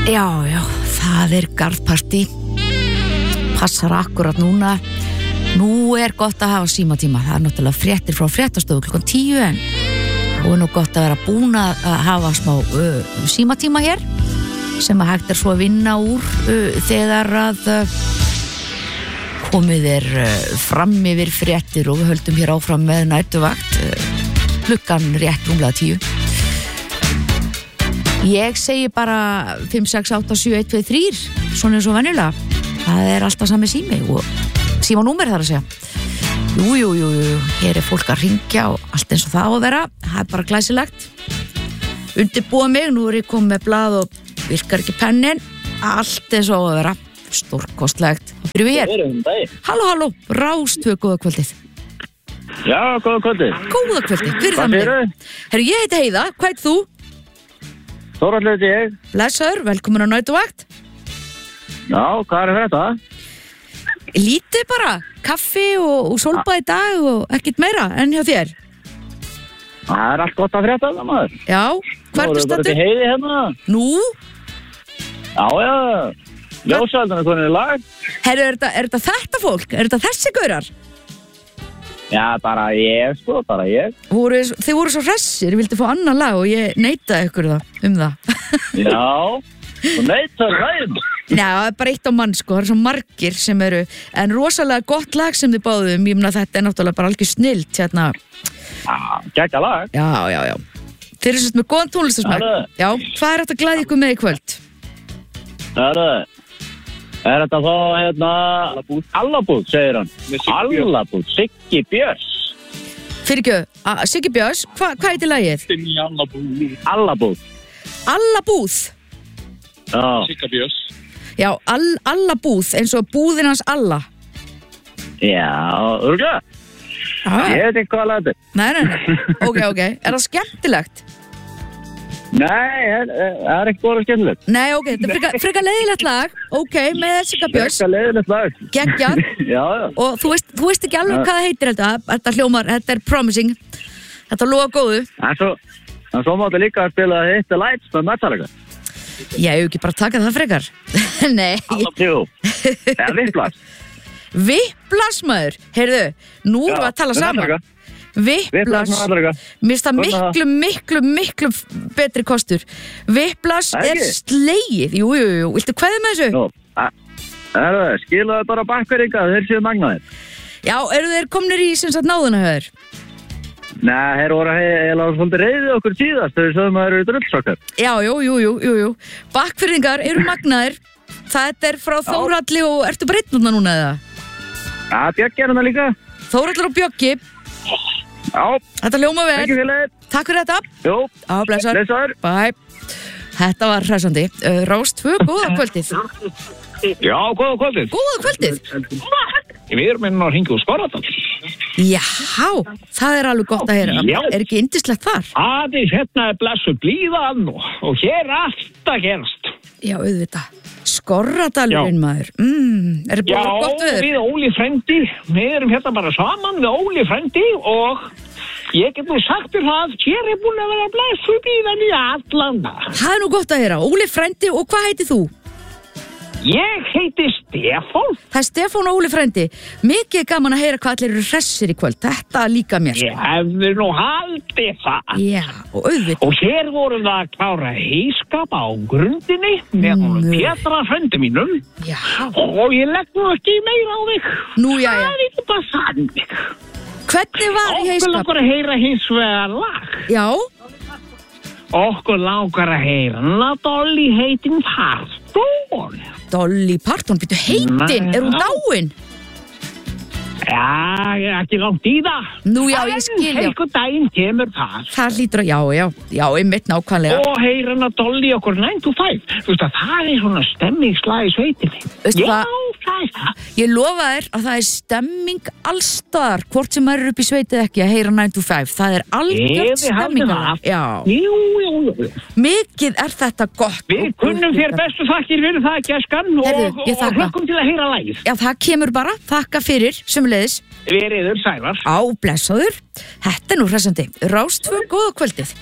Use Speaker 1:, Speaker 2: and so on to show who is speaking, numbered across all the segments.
Speaker 1: Já, það garðpartí. Passar akkurat núna. Nú gott að hafa símatíma. Það náttúrulega fréttir frá fréttastofu klukkan 10 en nú gott að vera búin að hafa smá símatíma hér sem að hægt svo að vinna úr þegar að komið fram yfir fréttir og við höldum hér áfram með næturvakt klukkan rétt rúmlega 10. Ég segi bara 5, 6, 8, 7, 1, 2, 3 svona eins og venjulega. Það alltaf sami sími og símanúmer þar að segja. Jú, hér fólk að hringja og allt eins og það á að vera. Það bara glæsilegt. Undirbúa mig, nú ég komið með blað og virkar ekki pennin. Allt eins og á að vera. Stórkostlegt. Byrjum við hér. Halló, Rás 2, góða kvöldið.
Speaker 2: Já, góða kvöldið.
Speaker 1: Góða kvöldið, hver það með? Herru, ég heiti Heiða, hvað heit þú?
Speaker 2: Þórhall heiti ég.
Speaker 1: Blessaður, velkomin á næturvakt.
Speaker 2: Já, hvað þetta?
Speaker 1: Lítið bara, kaffi og sólbað í dag og ekkert meira en hjá þér.
Speaker 2: Það allt gott að frétta það maður.
Speaker 1: Já, hvert stattu?
Speaker 2: Þetta Heiði hérna.
Speaker 1: Nú?
Speaker 2: Já. Ljósaldana konið lag.
Speaker 1: Herru, þetta fólk? Þetta þessi gaurar?
Speaker 2: Já, bara ég.
Speaker 1: Þið voru svo hressir, vildi fá annan lag og ég neitaði ykkur það.
Speaker 2: Já, þú neitaði ræðum.
Speaker 1: Já, það bara eitt á mann það svo margir sem en rosalega gott lag sem þið báðum, ég meina þetta náttúrulega bara algjör snillt hérna.
Speaker 2: Já, gegga lag.
Speaker 1: Já. Þeir sérst með góðan tónlistarsmæk. Já, hvað þetta glæði ykkur með í kvöld?
Speaker 2: Þetta þá hérna Allabúð, segir hann. Allabúð, Siggi Björns.
Speaker 1: Fyrirgjöð, Siggi Björns, hvað heitir lagið?
Speaker 2: Allabúð.
Speaker 1: Allabúð?
Speaker 2: Já.
Speaker 3: Sigga Björns.
Speaker 1: Já, Allabúð, eins og búðin hans Alla.
Speaker 2: Já, örgulega. Ég veit ekki hvað lag þetta.
Speaker 1: Nei. Ok. Það skemmtilegt?
Speaker 2: Nei, það ekki góða skemmtilegt.
Speaker 1: Nei, ok, þetta frekar leiðilegt lag. Ok, með Sigga Björns.
Speaker 2: Frekar leiðilegt lag.
Speaker 1: Geggjað.
Speaker 2: Já.
Speaker 1: Og þú veist ekki alveg hvað það heitir þetta hljómar, þetta promising. Þetta lofa góðu.
Speaker 2: En svo máttu líka að spila Hit the Lights með Metallica.
Speaker 1: Ég hef ekki bara takað það frekar. Nei.
Speaker 2: Jú. Eða Whiplash.
Speaker 1: Whiplash maður. Heyrðu, nú erum við að tala saman. Whiplash. Mér finnst það miklu betri kostur. Whiplash slegið. Jú. Viltu kveðja með þessu?
Speaker 2: Skilaðu bara bakkverðinga, þeir séu magnaðir. Já,
Speaker 1: eru þeir komnir í sem sagt náðuna höður?
Speaker 2: Nei, þeir voru svolítið reiðið okkur síðast þegar sögum að þeir eru drullsokkar.
Speaker 1: Já. Bakkverðingar eru magnaðir. Þetta frá Þórhalli og ertu bara einn núna eða?
Speaker 2: Já, Bjöggi hérna líka.
Speaker 1: Þórhallur og Bjöggi.
Speaker 2: Já.
Speaker 1: Þetta hljóma vel. Takk fyrir þetta.
Speaker 2: Jú.
Speaker 1: Já, blessaður. Bye. Þetta var hressandi. Rás 2, góða kvöldið.
Speaker 3: Já, góða kvöldið.
Speaker 1: Góða kvöldið.
Speaker 3: Við erum inn á hringi úr Skorradal.
Speaker 1: Já, það alveg gott að heyra.
Speaker 3: Já.
Speaker 1: Ekki yndislegt þar?
Speaker 3: Aðeins hérna blessu blíðan og hér allt að gerast.
Speaker 1: Já, auðvitað. Skorradalurinn maður. Bara gott veður?
Speaker 3: Já, við Óli frendi. Við erum hérna bara saman við Óli frendi og ég get nú sagt þér það, hér búin að vera blessu blíðan í allan.
Speaker 1: Það nú gott að heyra. Óli frendi og hvað heitir þú?
Speaker 3: Ég heiti Stefán.
Speaker 1: Það Stefán og Óli frendi. Mikið gaman að heyra hvað allir eru hressir í kvöld. Þetta líka mér.
Speaker 3: Ég hefði nú haldið það.
Speaker 1: Já, og auðvitað.
Speaker 3: Og hér vorum við að klára heiskap á grundinni með honum Petra frendi mínum.
Speaker 1: Já.
Speaker 3: Og ég legg nú ekki meira á þig.
Speaker 1: Nú, já.
Speaker 3: Það ekki bara sannig.
Speaker 1: Hvernig var í heiskap?
Speaker 3: Okkur langar að heyra hins vegar lag.
Speaker 1: Já.
Speaker 3: Okkur langar að heyra Dolly heitin Parton.
Speaker 1: Dolly Parton, býttu heitin, hún dáin?
Speaker 3: Já, ekki langt í það.
Speaker 1: Nú já, ég skil, já.
Speaker 3: Einhvern daginn kemur það.
Speaker 1: Það hlýtur að, já, einmitt nákvæmlega.
Speaker 3: Og heyra hana Dolly okkur 9 to 5. Þú veist að það svona stemmingslag í sveitinni.
Speaker 1: Veistu hvað?
Speaker 3: Það það.
Speaker 1: Ég lofa þér að það stemming allstaðar, hvort sem maður upp í sveitið ekki að heyra 9 to 5. Það algjört stemmingalag. Já.
Speaker 3: Jú.
Speaker 1: Mikið þetta gott.
Speaker 3: Við kunnum þér bestu þakkir fyrir það, gæskan, og hlökkum til að heyra lagið.
Speaker 1: Já, það kemur bara, þakka fyrir, sömuleiðis. sömuleiðis.
Speaker 3: Veriður sælar.
Speaker 1: Á, blessaður. Þetta nú hressandi. Rástvö, góða kvöldið.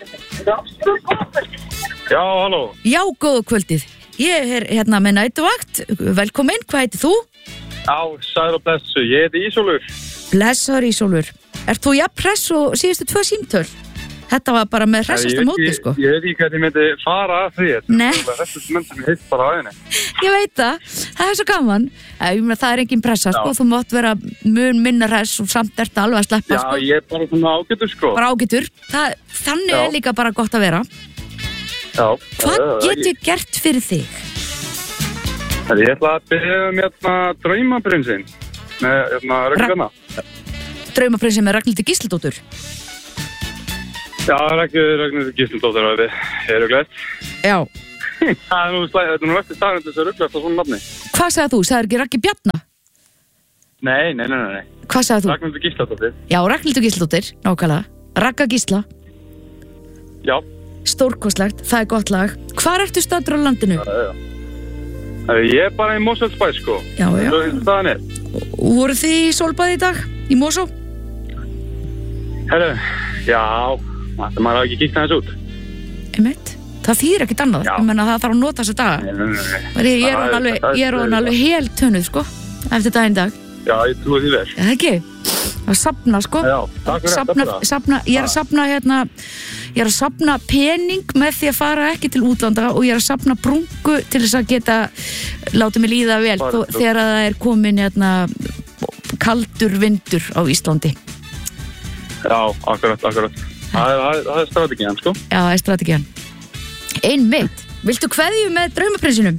Speaker 4: Já, halló.
Speaker 1: Já, góða kvöldið. Ég hérna með nætuvakt. Velkomin, hvað heitir þú?
Speaker 4: Já, sæl og blessu. Ég heiti Ísólfur.
Speaker 1: Blessaður Ísólfur. Ert þú jafn press og síðustu 2 símtöl? Þetta var bara með hressasta móti, sko.
Speaker 4: Ég veit ekki hvað ég myndi fara að því.
Speaker 1: Nei.
Speaker 4: Það er hressast menn sem ég heitt bara á aðeins.
Speaker 1: Ég veit það. Það er svo gaman. Það er engin pressa, sko. Þú mátt vera mun minna hress og samt ert alveg að sleppa, sko.
Speaker 4: Já, ég er bara svona ágætur, sko.
Speaker 1: Bara ágætur. Þannig er líka bara gott að vera.
Speaker 4: Já.
Speaker 1: Hvað get ég gert fyrir þig?
Speaker 4: Ég ætla að byrja Draumaprinsinn með Röggana.
Speaker 1: Draumaprinsinn með Ragnhildi Gísladóttur?
Speaker 4: Já, Ragnhildi Gísladóttur var við Rögglætt.
Speaker 1: Já.
Speaker 4: Það er nú eftir staðan þess að Rögglætt á svona nafni.
Speaker 1: Hvað sagði þú? Sagði ekki Raggi Bjarna?
Speaker 4: Nei.
Speaker 1: Hvað sagði þú?
Speaker 4: Ragnhildi Gísladóttur.
Speaker 1: Já, Ragnhildi Gísladóttir, nákvæmlega. Ragga Gísla.
Speaker 4: Já.
Speaker 1: Stórkostlegt, það er gott lag. Hvar ertu staddur á landinu?
Speaker 4: Ég er bara í Mosfellsbæ, sko.
Speaker 1: Já.
Speaker 4: Staðan er.
Speaker 1: Voru þið í sólbaði í dag? Í Mosó?
Speaker 4: Herru, já, maður hafa ekki kíkt aðeins út.
Speaker 1: Einmitt. Það þýðir ekkert annað. Ég menna það þarf að nota þessa daga.
Speaker 4: Nei.
Speaker 1: Ég er alveg helt tönnuð, sko, eftir daginn dag.
Speaker 4: Já, ég trúi því vel.
Speaker 1: Það ekki? Að safna, sko.
Speaker 4: Já, takk fyrir þetta.
Speaker 1: Ég er að safna pening með því að fara ekki til útlanda og ég er að safna brungu til þess að geta látið mig líða vel þegar það er komin kaldur vindur á Íslandi.
Speaker 4: Já, akkurat. Það er strategían, sko.
Speaker 1: Já, það er strategían. Einmitt. Viltu kveðju með Draumaprinsinum?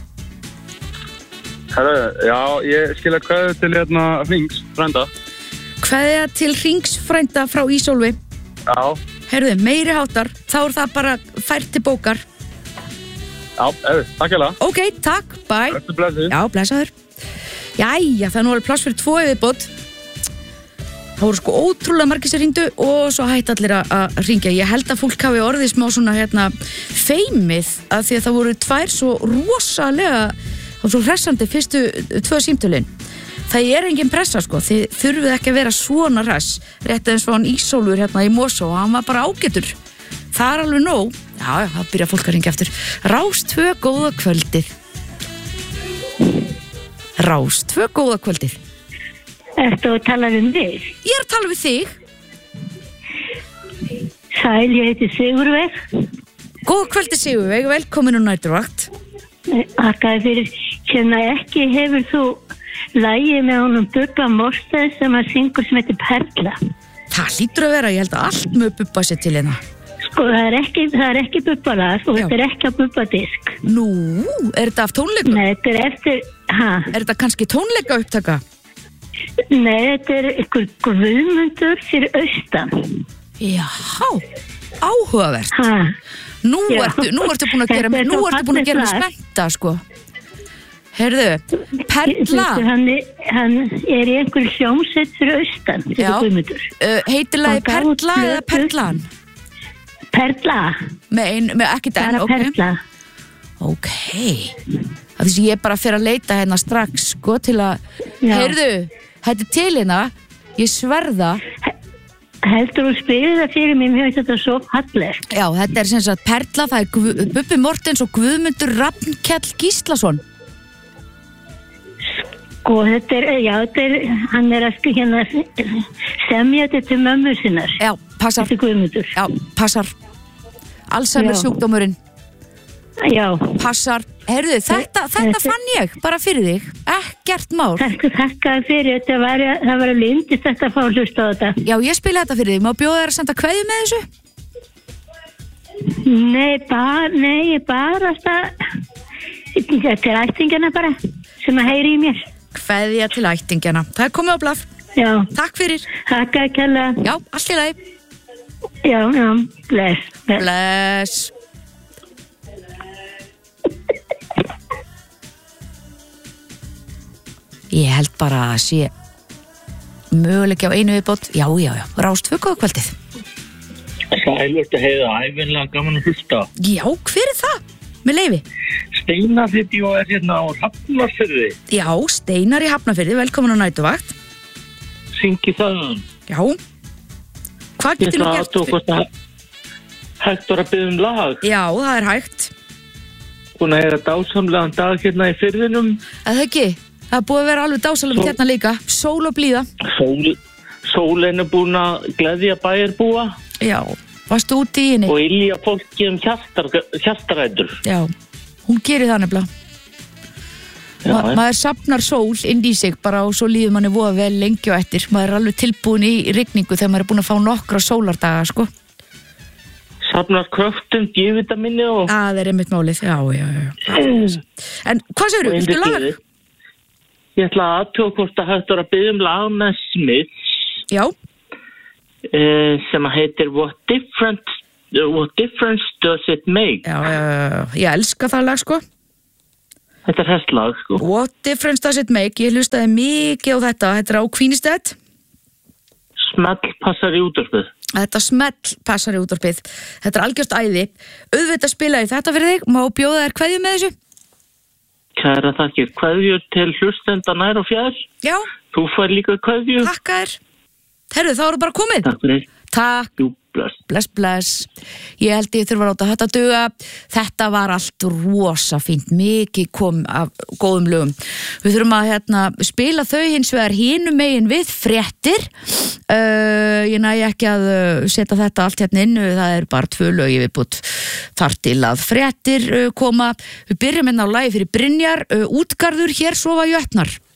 Speaker 4: Herru, já, ég skilja kveðju til Hrings, frænda.
Speaker 1: Kveðja til Hrings frænda frá Ísólfi.
Speaker 4: Já.
Speaker 1: Heyrðu, meiri háttar, þá er það bara fært til bókar.
Speaker 4: Já, takk hella.
Speaker 1: Ok, takk, bye.
Speaker 4: Blessu.
Speaker 1: Já, blessaður. Jæja, það er nú alveg pláss fyrir 2 viðbót. Það voru sko ótrúlega margir sem hringdu og svo hætti allir að hringja. Ég held að fólk hafi orðið smá svona feimið að því að það voru 2 svo rosalega og svo hressandi fyrstu 2 símtölin. Það er engin pressa, sko. Þið þurfið ekki að vera svona hress. Rétt eins og hann Ísólfur í Mosó, hann var bara ágætur. Það er alveg nóg. Já, það byrja fólk að hringja eftir. Rástvö, góða kvöldið. Rástvö, góða kvöldið.
Speaker 5: Ertu að tala um þig?
Speaker 1: Ég er að tala við þig.
Speaker 5: Sæl, ég heiti Sigurveig.
Speaker 1: Góða kvöldið, Sigurveig. Velkomin á næturvakt.
Speaker 5: Akkaði fyrir, ekki hefur þú lagið með honum Bubba Morstens sem að syngur sem heitir Perla.
Speaker 1: Það hlýtur að vera, ég held að allt með Bubba sér til hérna.
Speaker 5: Sko, það er ekki Bubba-lag og þetta er ekki á Bubba-disk.
Speaker 1: Nú, er þetta af tónleikum?
Speaker 5: Nei, þetta er eftir,
Speaker 1: Er þetta kannski tónleika upptaka?
Speaker 5: Nei, þetta er ykkur Guðmundur fyrir austan.
Speaker 1: Já, áhugavert. Nú ertu búin að gera mig spennta, sko. Heyrðu, Perla.
Speaker 5: Hann er í einhver hljómsveit fyrir austan, þetta Guðmundur.
Speaker 1: Heitir lagið Perla eða Perlan?
Speaker 5: Perla.
Speaker 1: Með ekkert enn, ok.
Speaker 5: Perla.
Speaker 1: Ok. Það þess að ég bara fer að leita hérna strax, sko, til að... Heyrðu, þetta er til hérna, ég sverða.
Speaker 5: Heldur þú spyrir það fyrir mig, mér finnst þetta svo fallegt.
Speaker 1: Já, þetta er sem sagt Perla, það er Bubbi Mortens og Guðmundur Rafnkell Gíslason.
Speaker 5: Sko, hann er að semja þetta til mömmu sinnar.
Speaker 1: Já, passar.
Speaker 5: Þetta er Guðmundur.
Speaker 1: Já, passar. Alzheimer sjúkdómurinn.
Speaker 5: Já.
Speaker 1: Passar. Heyrðu, þetta fann ég bara fyrir þig. Ekkert mál.
Speaker 5: Takk fyrir, það var alveg yndist þetta að fá að hlusta á þetta.
Speaker 1: Já, ég spila þetta fyrir þig. Má bjóða þér að senda kveðju með þessu?
Speaker 5: Nei, bara þetta er ættingina bara sem að heyri í mér.
Speaker 1: Kveðja til ættingjana. Það er komið á blað.
Speaker 5: Já.
Speaker 1: Takk fyrir.
Speaker 5: Takk að kella.
Speaker 1: Já, allt í lagi.
Speaker 5: Já, bless.
Speaker 1: Bless. Ég held bara að sé möguleiki á einu viðbót. Já. Rástvö, góða kvöldið.
Speaker 3: Sælust að heiða ævinlega gaman að hlusta.
Speaker 1: Já, hver er það? Með leyfi.
Speaker 3: Steinar og er hérna á Hafnarfirði.
Speaker 1: Já, Steinar í Hafnarfirði, velkomin á nætuvakt.
Speaker 3: hringi það.
Speaker 1: Já. Hvað
Speaker 3: Ég
Speaker 1: getur
Speaker 3: ætla
Speaker 1: nú
Speaker 3: að
Speaker 1: gert?
Speaker 3: aðtúa hvort að Hektor að biðja lag.
Speaker 1: Já, það er hægt.
Speaker 3: Búin að heyra dásamlegan dag hérna í firðinum.
Speaker 1: Það ekki? Það er búið að vera alveg dásalum hérna líka. Sól og blíða.
Speaker 3: Sólin er búin að gleðja bæjarbúa.
Speaker 1: Já, varstu úti í henni?
Speaker 3: Og ylja fólki hjartarætur.
Speaker 1: Já, hún gerir það nefnilega. Maður safnar sól inn í sig bara og svo líður manni voða vel lengi og eftir. Maður er alveg tilbúin í rigningu þegar maður er búin að fá nokkra sólardaga, sko.
Speaker 3: Safnar kröftum, D-vitaminni og...
Speaker 1: Það er einmitt málið, já. En hvað segirðu, viltu lag?
Speaker 3: Ég ætla að aðtjóða hvort að Hektor að biðja lag með Smith.
Speaker 1: Já.
Speaker 3: Sem að heitir What Difference Does It Make?
Speaker 1: Já, ég elska það lag, sko.
Speaker 3: Þetta er þess lag, sko.
Speaker 1: What Difference Does It Make? Ég hlustaði mikið á þetta. Þetta er á Kvínistætt.
Speaker 3: Smell passar í útvarpið.
Speaker 1: Þetta smell passar í útvarpið. Þetta er algjörst æði. Auðvitað spilaði þetta fyrir þig. Má bjóða þér kveðju með þessu?
Speaker 3: Kæra þakkir. Kveðju til hlustenda nær og fjær.
Speaker 1: Já.
Speaker 3: Þú fær líka kveðju.
Speaker 1: Takk þér. Herru, þá eru bara komið.
Speaker 3: Takk fyrir.
Speaker 1: Takk.
Speaker 3: Jú, bless.
Speaker 1: Bless. Ég held ég þurfa að láta þetta duga. Þetta var allt rosa fínt. Mikið kom af góðum lögum. Við þurfum að spila þau hins vegar hinum megin við fréttir. Ég næ ekki að setja þetta allt hérna inn. Það er bara 2 lög ég viðbútt þar til að fréttir koma. Við byrjum hérna á lagi fyrir Brynjar. Útgarður hér sofa jötnar.